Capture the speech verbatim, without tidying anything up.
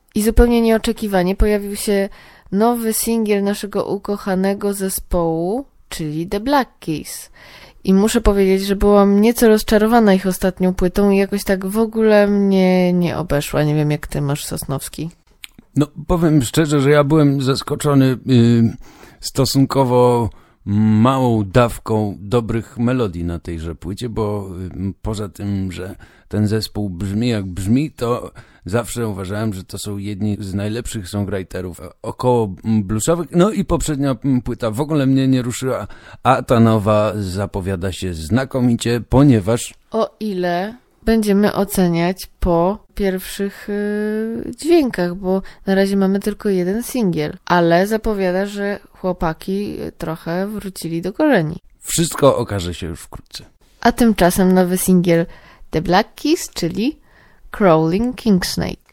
I zupełnie nieoczekiwanie pojawił się nowy singiel naszego ukochanego zespołu, czyli The Black Keys. I muszę powiedzieć, że byłam nieco rozczarowana ich ostatnią płytą i jakoś tak w ogóle mnie nie obeszła. Nie wiem, jak ty masz, Sosnowski. No, powiem szczerze, że ja byłem zaskoczony yy, stosunkowo małą dawką dobrych melodii na tejże płycie, bo yy, poza tym, że ten zespół brzmi jak brzmi, to zawsze uważałem, że to są jedni z najlepszych songwriterów około bluesowych. No i poprzednia płyta w ogóle mnie nie ruszyła, a ta nowa zapowiada się znakomicie, ponieważ... O ile będziemy oceniać po pierwszych yy, dźwiękach, bo na razie mamy tylko jeden singiel, ale zapowiada, że chłopaki trochę wrócili do korzeni. Wszystko okaże się już wkrótce. A tymczasem nowy singiel The Black Keys, czyli Crawling Kingsnake.